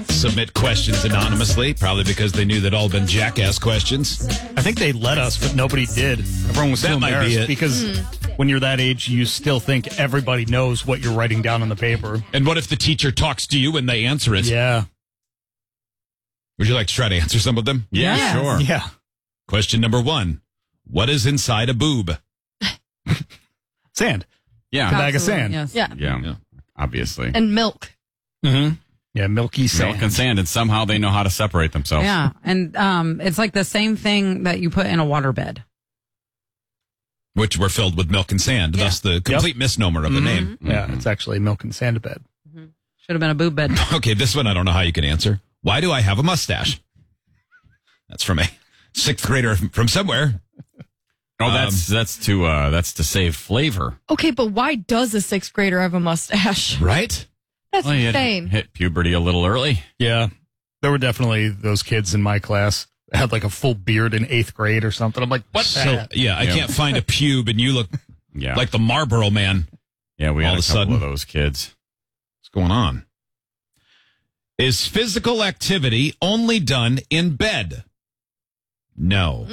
submit questions anonymously, probably because they knew they'd all been jackass questions. I think they let us, but nobody did. Everyone was That too might be embarrassed it. because when you're that age, you still think everybody knows what you're writing down on the paper. And what if the teacher talks to you and they answer it? Yeah. Would you like to try to answer some of them? Yeah. Sure. Yeah. Question number 1. What is inside a boob? Sand. Yeah. A bag of sand. Yes. Yeah. Yeah. Obviously. And milk. Mm-hmm. Yeah, milky sand. Milk and sand, and somehow they know how to separate themselves. Yeah, and it's like the same thing that you put in a waterbed. Which were filled with milk and sand, thus the complete misnomer of the name. Yeah, it's actually milk and sand bed. Should have been a boob bed. Okay, this one I don't know how you can answer. Why do I have a mustache? That's from a 6th grader from somewhere. Oh, that's to save flavor. Okay, but why does a 6th grader have a mustache? Right? That's Well, you had insane. hit puberty a little early. Yeah. There were definitely those kids in my class that had like a full beard in 8th grade or something. I'm like, what the So, heck? yeah, I can't find a pube, and you look Yeah. like the Marlboro Man. Yeah, we all had of a a couple sudden. of those kids. What's going on? Is physical activity only done in bed? No.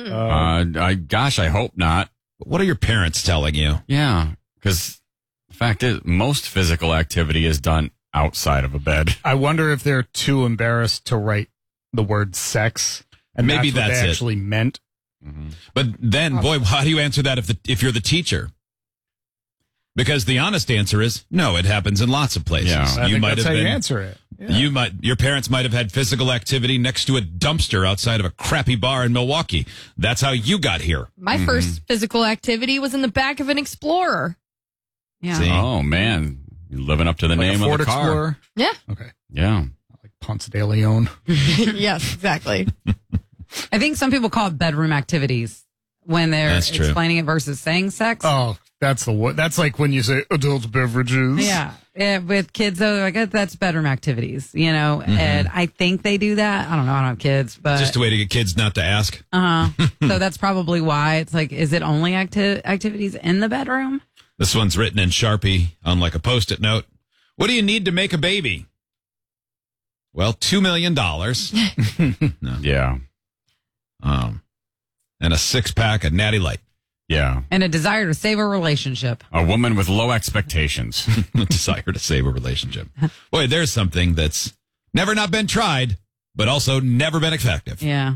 I hope not. What are your parents telling you? Yeah, because the fact is, most physical activity is done outside of a bed. I wonder if they're too embarrassed to write the word sex. And Maybe that's what that's they it. actually meant. But then, boy, how do you answer that if you're the teacher? Because the honest answer is no. It happens in lots of places. Yeah. I think that's how you answer it. Yeah. Your parents might have had physical activity next to a dumpster outside of a crappy bar in Milwaukee. That's how you got here. My first physical activity was in the back of an Explorer. Yeah. See? Oh man, you're living up to the Like name a of Ford the car. Explorer. Yeah. Okay. Yeah. Like Ponce de Leon. Yes, exactly. I think some people call it bedroom activities when they're That's true. explaining it versus saying sex. Oh, that's the word. That's like when you say adult beverages. Yeah. With kids, though, I guess that's bedroom activities, you know, and I think they do that. I don't know. I don't have kids, but Just a way to get kids not to ask. so that's probably why it's like, is it only activities in the bedroom? This one's written in Sharpie on like a Post-it note. What do you need to make a baby? Well, $2 million. Yeah. And a 6-pack of Natty Light. Yeah. And a desire to save a relationship. A woman with low expectations. A desire to save a relationship. Boy, there's something that's never not been tried, but also never been effective. Yeah.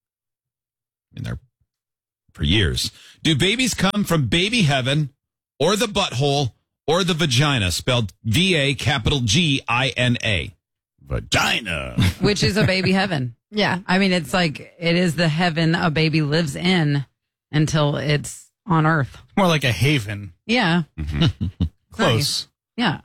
In there for years. Do babies come from baby heaven or the butthole or the vagina, spelled VAGINA? Vagina. Which is a baby heaven. Yeah. I mean, it's like, it is the heaven a baby lives in until it's on earth. More like a haven. Yeah. Close. Yeah.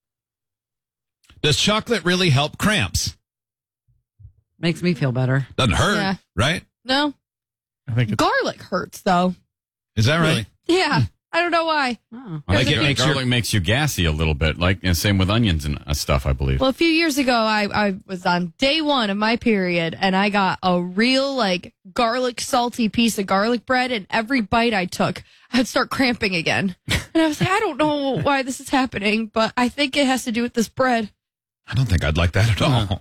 Does chocolate really help cramps? Makes me feel better. Doesn't hurt, Yeah. right? No. I think it's Garlic hurts, though. Is that right? Really? Yeah. I don't know why. Oh. Like it makes garlic makes you gassy a little bit, like and same with onions and stuff, I believe. Well, a few years ago, I was on day 1 of my period, and I got a real, like, garlic salty piece of garlic bread, and every bite I took, I'd start cramping again. And I was like, I don't know why this is happening, but I think it has to do with this bread. I don't think I'd like that at all.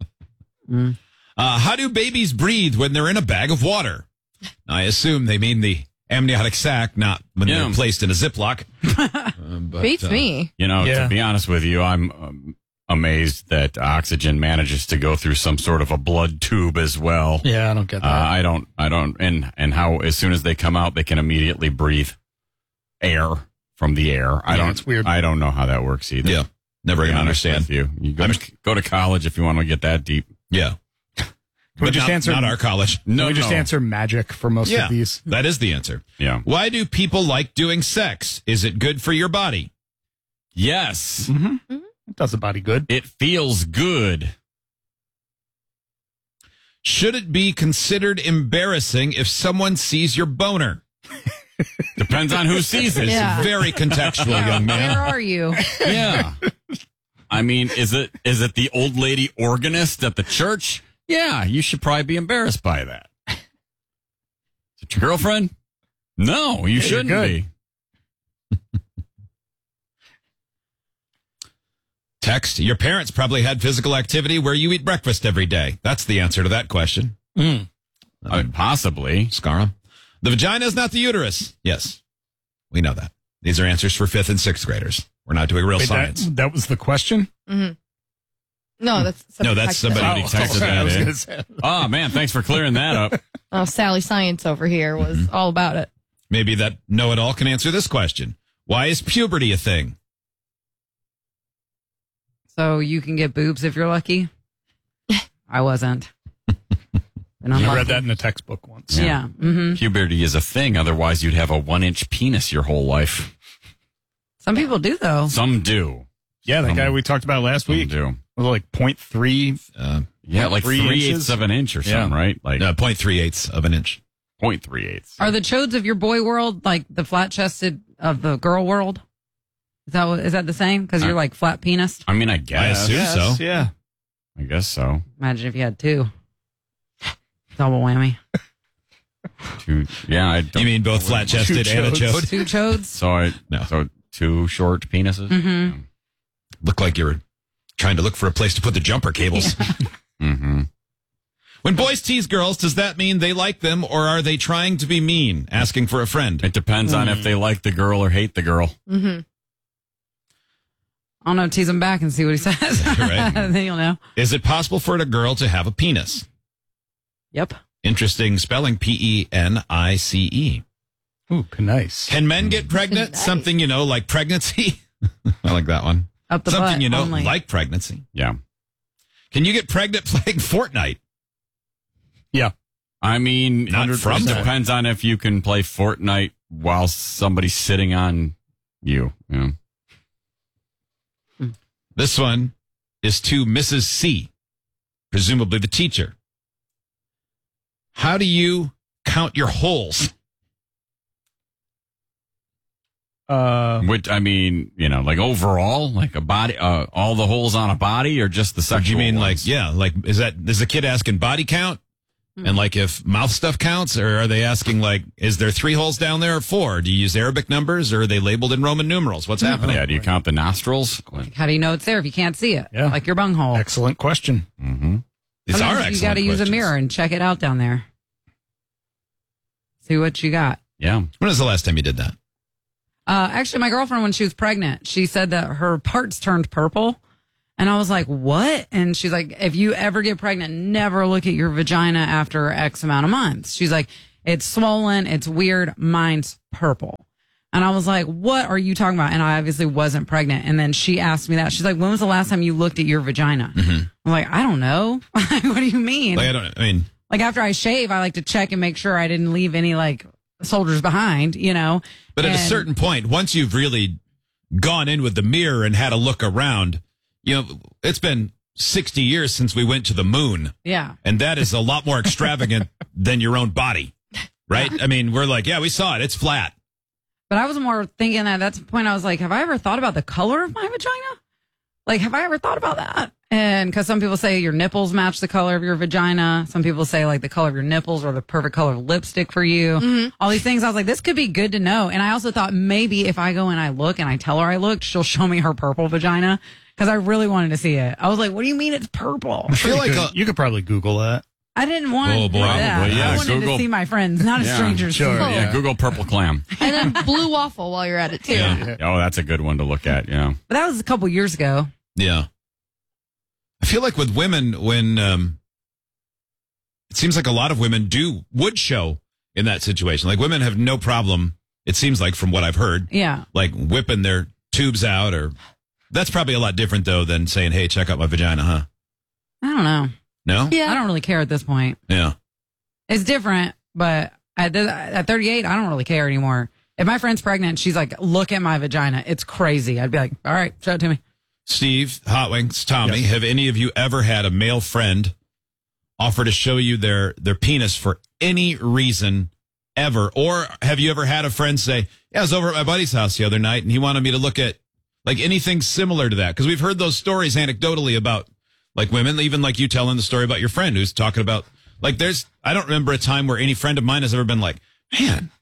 How do babies breathe when they're in a bag of water? I assume they mean the amniotic sac, not when they're placed in a Ziploc. But, Beats me. You know, Yeah. to be honest with you, I'm amazed that oxygen manages to go through some sort of a blood tube as well. Yeah, I don't get that. I don't, and how as soon as they come out, they can immediately breathe air from the air. It's weird. I don't know how that works either. Yeah, never To be going to honest understand. with you. Go to college if you want to get that deep. Yeah. Can we But just not, answer? not our college. Can No, we just no. answer magic for most Yeah, of these? that is the answer. Yeah. Why do people like doing sex? Is it good for your body? Yes. It does a body good. It feels good. Should it be considered embarrassing if someone sees your boner? Depends on who sees it. Yeah. Very contextual, young Where man. are you? Yeah. I mean, is it the old lady organist at the church? Yeah, you should probably be embarrassed by that. Is it your girlfriend? No, you shouldn't good. be. Text, your parents probably had physical activity where you eat breakfast every day. That's the answer to that question. Possibly. Scarra. The vagina is not the uterus. Yes, we know that. These are answers for 5th and 6th graders. We're not doing real science. That was the question? Mm-hmm. No, that's somebody texted I was that gonna in. say. Oh, man, thanks for clearing that up. Oh, Sally Science over here was all about it. Maybe that know-it-all can answer this question. Why is puberty a thing? So you can get boobs if you're lucky. I wasn't. And I'm I read that in a textbook once. Yeah. Mm-hmm. Puberty is a thing. Otherwise, you'd have a 1-inch penis your whole life. Some people do, though. Some do. Yeah, that guy we talked about last Some week. do. Was it like 0.3? Yeah, like 3 3/8 inches? of an inch or something, Yeah. right? Like 0.38 of an inch. 0.38. Are the chodes of your boy world like the flat chested of the girl world? Is that the same? Because you're like flat penis. I mean, I guess. assume so. Yeah. I guess so. Imagine if you had two. Double whammy. Yeah, I don't. You mean both flat-chested and a chodes. chode? Two chodes. So 2 short penises? Mm-hmm. Look like you were trying to look for a place to put the jumper cables. Mm-hmm. When boys tease girls, does that mean they like them or are they trying to be mean, asking for a friend? It depends on if they like the girl or hate the girl. Mm-hmm. I don't know. Tease him back and see what he says. Right. Then you'll know. Is it possible for a girl to have a penis? Yep. Interesting spelling, Penice. Ooh, nice. Can men get pregnant? Nice. Something, like pregnancy? I like that one. Up the Something, butt only. like pregnancy. Yeah. Can you get pregnant playing Fortnite? Yeah. I mean, Not it from depends on if you can play Fortnite while somebody's sitting on you. You know? This one is to Mrs. C, presumably the teacher. How do you count your holes? Which, I mean, like overall, like a body, all the holes on a body or just the Or sexual do you mean ones? is the kid asking body count? And like if mouth stuff counts, or are they asking like, is there 3 holes down there or 4? Do you use Arabic numbers or are they labeled in Roman numerals? What's happening? Yeah, do you count the nostrils? How do you know it's there if you can't see it? Yeah. Like your bunghole. Excellent question. Mm-hmm. These are Sometimes excellent you got to use a questions. mirror and check it out down there. See what you got. Yeah. When was the last time you did that? Actually, my girlfriend, when she was pregnant, she said that her parts turned purple. And I was like, what? And she's like, if you ever get pregnant, never look at your vagina after X amount of months. She's like, it's swollen. It's weird. Mine's purple. And I was like, what are you talking about? And I obviously wasn't pregnant. And then she asked me that. She's like, when was the last time you looked at your vagina? I'm like, I don't know. What do you mean? Like, Like after I shave, I like to check and make sure I didn't leave any like soldiers behind, But at a And- certain point, once you've really gone in with the mirror and had a look around, it's been 60 years since we went to the moon. Yeah. And that is a lot more extravagant than your own body, right? I mean, we're like, yeah, we saw it. It's flat. But I was more thinking that that's the point. I was like, have I ever thought about the color of my vagina? Like, have I ever thought about that? And because some people say your nipples match the color of your vagina. Some people say like the color of your nipples are the perfect color of lipstick for you. All these things. I was like, this could be good to know. And I also thought maybe if I go and I look and I tell her I looked, she'll show me her purple vagina. Because I really wanted to see it. I was like, what do you mean it's purple? I feel like You could probably Google that. I didn't want Oh, boy. that. Probably, yeah. I wanted Google. to see my friends, not a stranger. sure, Oh. Yeah, Google purple clam. And then blue waffle while you're at it, too. Yeah. Oh, that's a good one to look at. Yeah. But that was a couple years ago. Yeah. I feel like with women, when it seems like a lot of women would show in that situation. Like women have no problem, it seems like from what I've heard, Yeah. like whipping their tubes out, or that's probably a lot different though than saying, hey, check out my vagina, huh? I don't know. No? Yeah. I don't really care at this point. Yeah. It's different, but at 38, I don't really care anymore. If my friend's pregnant, she's like, look at my vagina. It's crazy. I'd be like, all right, show it to me. Steve, Hot Wings, Tommy, Yes. have any of you ever had a male friend offer to show you their penis for any reason ever? Or have you ever had a friend say, yeah, I was over at my buddy's house the other night and he wanted me to look at like anything similar to that? Because we've heard those stories anecdotally about like women, even like you telling the story about your friend who's talking about like I don't remember a time where any friend of mine has ever been like, man,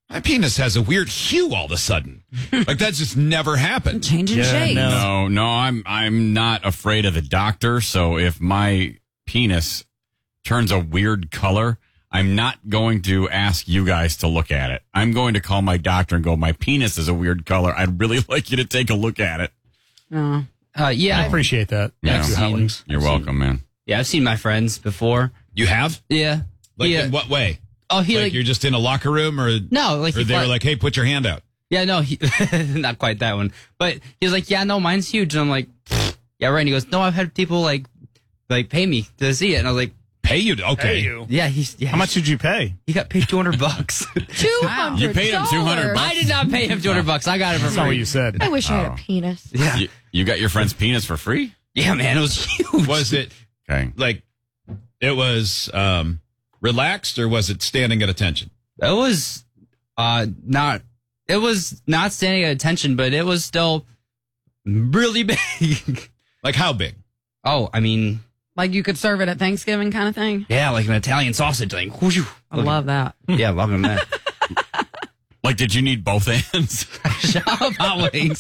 My penis has a weird hue all of a sudden. Like that's just never happened. Changing shades. No, I'm not afraid of the doctor. So if my penis turns a weird color, I'm not going to ask you guys to look at it. I'm going to call my doctor and go, my penis is a weird color. I'd really like you to take a look at it. No. I appreciate that. Yeah. Thank you, Alex. You're welcome, man. Yeah, I've seen my friends before. You have? Yeah. Like yeah. in what way? Oh, he Like you're just in a locker room, or no, like or they were like, "Hey, put your hand out." yeah, no, not quite that one. But he was like, "Yeah, no, mine's huge." And I'm like, "Yeah, right." And he goes, "No, I've had people like pay me to see it." And I was like, Pay you? Okay. Hey, you. "Yeah, How much did you pay? He got paid $200. $200. You paid him $200. I did not pay him $200. I got it for That's not what free. you said. I wish I had a penis. Yeah, You got your friend's penis for free? yeah, man, it was huge. Was it Okay. like it was relaxed, or was it standing at attention? It was not. It was not standing at attention, but it was still really big. Like how big? Oh, I mean, Like you could serve it at Thanksgiving kind of thing. yeah, like an Italian sausage thing. Whoosh. I love that. Yeah, loving that. Like, did you need both hands? Hot wings.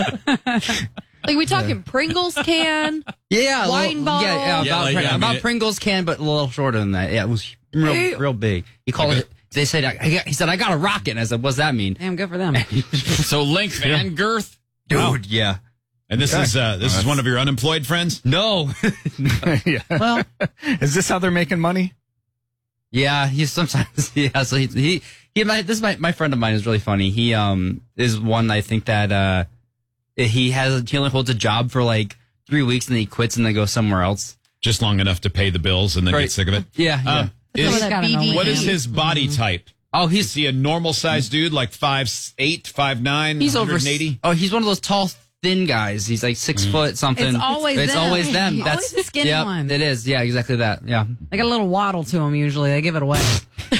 Like we talking Pringles can? Yeah, a Wine bottle? Yeah, Yeah, about, like, I mean, about it- Pringles can, but a little shorter than that. Yeah, it was real big. He called it. They said, he said, I got a rocket. And I said, what's that mean? Damn, good for them. So length and girth? Dude, yeah. And this is one of your unemployed friends? No. Yeah. Well, Is this how they're making money? yeah, he's sometimes, yeah, so he my friend of mine is really funny. He, is one, I think that, he only holds a job for like 3 weeks and then he quits and then goes somewhere else. Just long enough to pay the bills and then Right. get sick of it? Yeah, yeah. Some of Is, that gotta know BD. what is his body type? Oh, Is he a normal sized dude, like 5'8", 5'9", he's over 180? Oh, he's one of those tall, thin guys. He's like 6 foot something. It's always It's them. always them. Always the skinny yep, one. It is. Yeah, exactly that. Yeah. They got a little waddle to them usually. They give it away.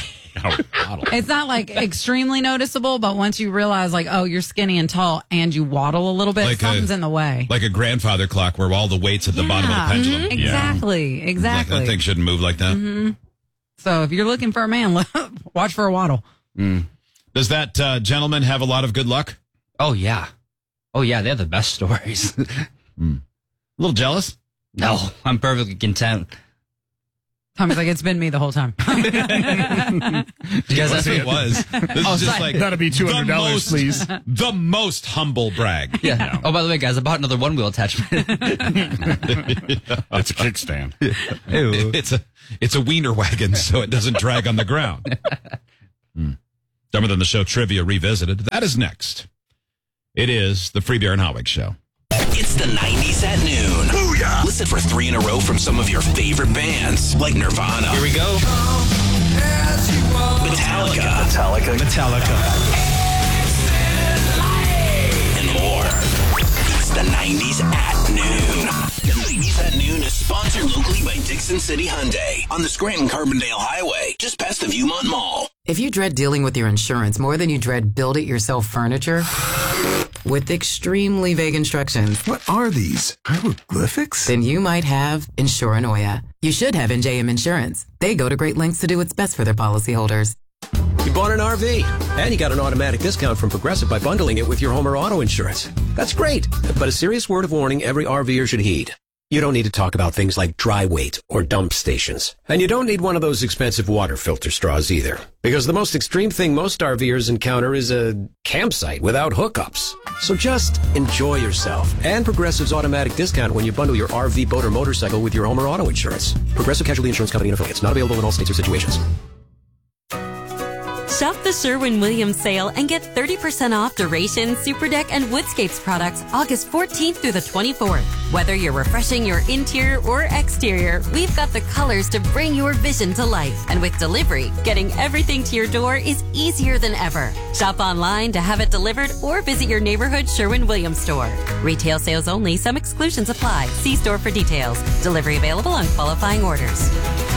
It's not like extremely noticeable, but once you realize like, oh, you're skinny and tall and you waddle a little bit, Like something's in the way. Like a grandfather clock where all the weight's at the bottom of the pendulum. Exactly. Like, Exactly. that thing shouldn't move like that. So if you're looking for a man, watch for a waddle. Does that gentleman have a lot of good luck? Oh yeah. Oh yeah. They have the best stories. A little jealous? No, I'm perfectly content. Tommy's like, it's been me the whole time. Because that's It was. This is just like That'll be the $200, most- please. The most humble brag. yeah. Oh, by the way, guys, I bought another one wheel attachment. It's a kickstand. It's a wiener wagon, so it doesn't drag on the ground. Dumber Than the Show Trivia Revisited. That is next. It is the Free Beer and Hotwig Show. It's the 90s at noon. Booyah! Listen for 3 in a row from some of your favorite bands, like Nirvana. Here we go. Metallica. And more. It's the 90s at noon. The 90s at noon is sponsored locally by Dixon City Hyundai on the Scranton-Carbondale Highway, just past the Viewmont Mall. If you dread dealing with your insurance more than you dread build-it-yourself furniture, with extremely vague instructions, What are these? Hieroglyphics? then you might have Insuranoia. You should have NJM Insurance. They go to great lengths to do what's best for their policyholders. You bought an RV, and you got an automatic discount from Progressive by bundling it with your home or auto insurance. That's great, but a serious word of warning every RVer should heed. You don't need to talk about things like dry weight or dump stations. And you don't need one of those expensive water filter straws either. Because the most extreme thing most RVers encounter is a campsite without hookups. So just enjoy yourself. And Progressive's automatic discount when you bundle your RV, boat, or motorcycle with your home or auto insurance. Progressive Casualty Insurance Company and affiliates. Not available in all states or situations. Shop the Sherwin-Williams sale and get 30% off Duration, Superdeck, and Woodscapes products August 14th through the 24th. Whether you're refreshing your interior or exterior, we've got the colors to bring your vision to life. And with delivery, getting everything to your door is easier than ever. Shop online to have it delivered or visit your neighborhood Sherwin-Williams store. Retail sales only. Some exclusions apply. See store for details. Delivery available on qualifying orders.